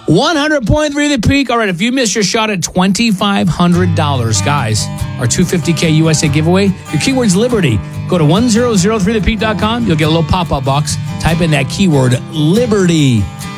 100.3 The Peak. All right, if you missed your shot at $2,500, guys, our $250K USA giveaway, your keyword's Liberty. Go to 1003thepeak.com. You'll get a little pop-up box. Type in that keyword, Liberty.